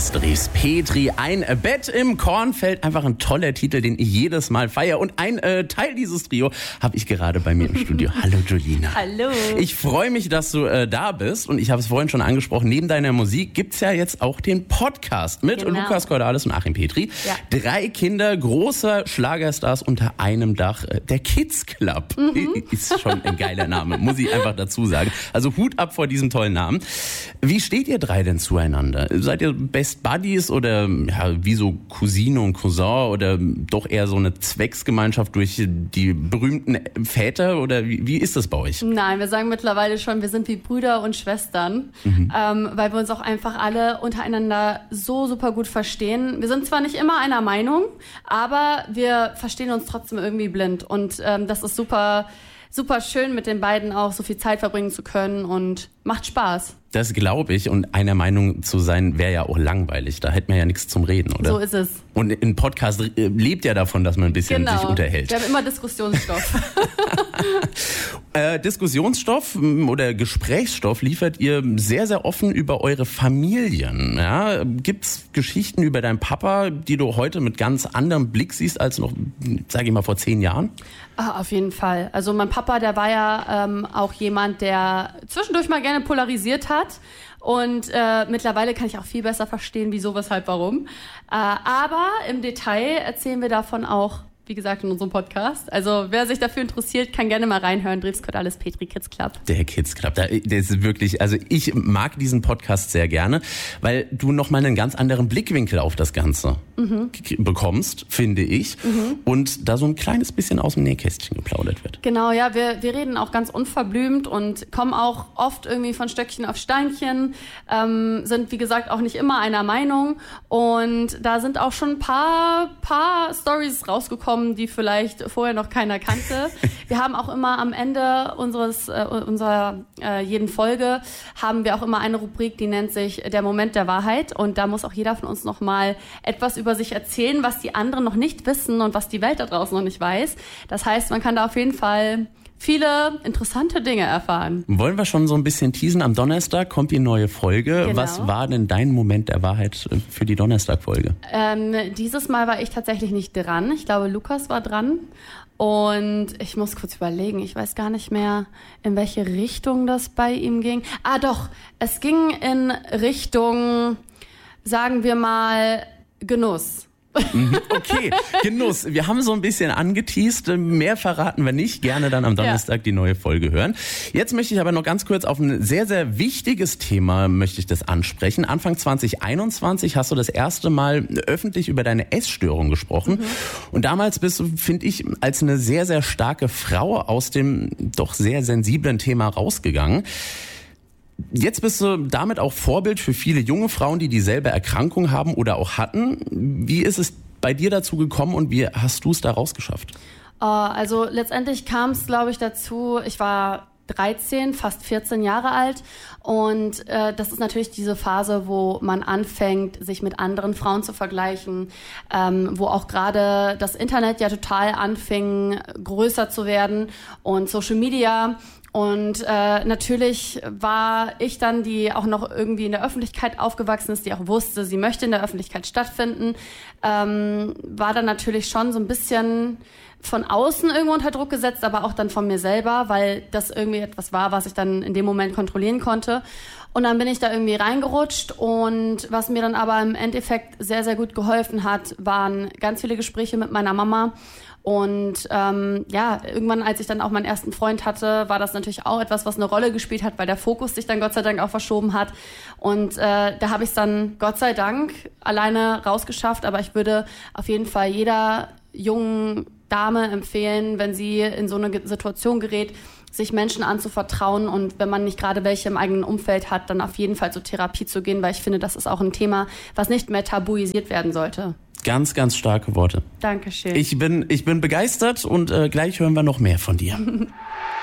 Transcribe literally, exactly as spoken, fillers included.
ist Dres Petri. Ein Bett im Kornfeld, einfach ein toller Titel, den ich jedes Mal feiere. Und ein äh, Teil dieses Trio habe ich gerade bei mir im Studio. Hallo Julina. Hallo. Ich freue mich, dass du äh, da bist. Und ich habe es vorhin schon angesprochen, neben deiner Musik gibt's ja jetzt auch den Podcast mit genau. Lukas Cordalis und Achim Petri. Ja. Drei Kinder, großer Schlagerstars unter einem Dach. Der Kids Club mhm. ist schon ein geiler Name, muss ich einfach dazu sagen. Also Hut ab vor diesem tollen Namen. Wie steht ihr drei denn zueinander? Seid ihr Best Buddies oder ja, wie so Cousine und Cousin oder doch eher so eine Zwecksgemeinschaft durch die berühmten Väter oder wie, wie ist das bei euch? Nein, wir sagen mittlerweile schon, wir sind wie Brüder und Schwestern, mhm. ähm, weil wir uns auch einfach alle untereinander so super gut verstehen. Wir sind zwar nicht immer einer Meinung, aber wir verstehen uns trotzdem irgendwie blind und ähm, das ist super, super schön, mit den beiden auch so viel Zeit verbringen zu können und macht Spaß. Das glaube ich. Und einer Meinung zu sein, wäre ja auch langweilig. Da hätte man ja nichts zum Reden, oder? So ist es. Und ein Podcast lebt ja davon, dass man ein bisschen genau. sich unterhält. Wir haben immer Diskussionsstoff. äh, Diskussionsstoff oder Gesprächsstoff liefert ihr sehr, sehr offen über eure Familien. Ja? Gibt's Geschichten über deinen Papa, die du heute mit ganz anderem Blick siehst als noch, sage ich mal, vor zehn Jahren? Ah, auf jeden Fall. Also mein Papa, der war ja ähm, auch jemand, der zwischendurch mal gerne polarisiert hat. Und äh, mittlerweile kann ich auch viel besser verstehen, wieso, weshalb, warum. Äh, aber im Detail erzählen wir davon auch, wie gesagt, in unserem Podcast. Also wer sich dafür interessiert, kann gerne mal reinhören. Dres Cordalis Petri Kids Club. Der Kids Club, der ist wirklich, also ich mag diesen Podcast sehr gerne, weil du nochmal einen ganz anderen Blickwinkel auf das Ganze mhm. bekommst, finde ich. Mhm. Und da so ein kleines bisschen aus dem Nähkästchen geplaudert wird. Genau, ja, wir, wir reden auch ganz unverblümt und kommen auch oft irgendwie von Stöckchen auf Steinchen, ähm, sind wie gesagt auch nicht immer einer Meinung. Und da sind auch schon ein paar, paar Storys rausgekommen, die vielleicht vorher noch keiner kannte. Wir haben auch immer am Ende unseres äh, unserer äh, jeden Folge haben wir auch immer eine Rubrik, die nennt sich der Moment der Wahrheit und da muss auch jeder von uns noch mal etwas über sich erzählen, was die anderen noch nicht wissen und was die Welt da draußen noch nicht weiß. Das heißt, man kann da auf jeden Fall viele interessante Dinge erfahren. Wollen wir schon so ein bisschen teasen? Am Donnerstag kommt die neue Folge. Genau. Was war denn dein Moment der Wahrheit für die Donnerstag-Folge? Ähm, dieses Mal war ich tatsächlich nicht dran. Ich glaube, Lukas war dran. Und ich muss kurz überlegen, ich weiß gar nicht mehr, in welche Richtung das bei ihm ging. Ah doch, es ging in Richtung, sagen wir mal, Genuss. Okay, Genuss. Wir haben so ein bisschen angeteast, mehr verraten wir nicht. Gerne dann am Donnerstag ja. die neue Folge hören. Jetzt möchte ich aber noch ganz kurz auf ein sehr, sehr wichtiges Thema möchte ich das ansprechen. Anfang zwanzig einundzwanzig hast du das erste Mal öffentlich über deine Essstörung gesprochen. Mhm. Und damals bist du, finde ich, als eine sehr, sehr starke Frau aus dem doch sehr sensiblen Thema rausgegangen. Jetzt bist du damit auch Vorbild für viele junge Frauen, die dieselbe Erkrankung haben oder auch hatten. Wie ist es bei dir dazu gekommen und wie hast du es da rausgeschafft? Also letztendlich kam es, glaube ich, dazu, ich war dreizehn, fast vierzehn Jahre alt und äh, das ist natürlich diese Phase, wo man anfängt, sich mit anderen Frauen zu vergleichen, ähm, wo auch gerade das Internet ja total anfing, größer zu werden und Social Media. Und äh, natürlich war ich dann, die auch noch irgendwie in der Öffentlichkeit aufgewachsen ist, die auch wusste, sie möchte in der Öffentlichkeit stattfinden, ähm, war dann natürlich schon so ein bisschen von außen irgendwo unter Druck gesetzt, aber auch dann von mir selber, weil das irgendwie etwas war, was ich dann in dem Moment kontrollieren konnte. Und dann bin ich da irgendwie reingerutscht und was mir dann aber im Endeffekt sehr, sehr gut geholfen hat, waren ganz viele Gespräche mit meiner Mama. Und ähm, ja, irgendwann, als ich dann auch meinen ersten Freund hatte, war das natürlich auch etwas, was eine Rolle gespielt hat, weil der Fokus sich dann Gott sei Dank auch verschoben hat. Und äh, da habe ich es dann Gott sei Dank alleine rausgeschafft. Aber ich würde auf jeden Fall jeder jungen Dame empfehlen, wenn sie in so eine Situation gerät, sich Menschen anzuvertrauen und wenn man nicht gerade welche im eigenen Umfeld hat, dann auf jeden Fall zur Therapie zu gehen, weil ich finde, das ist auch ein Thema, was nicht mehr tabuisiert werden sollte. Ganz, ganz starke Worte. Dankeschön. Ich bin, ich bin begeistert und äh, gleich hören wir noch mehr von dir.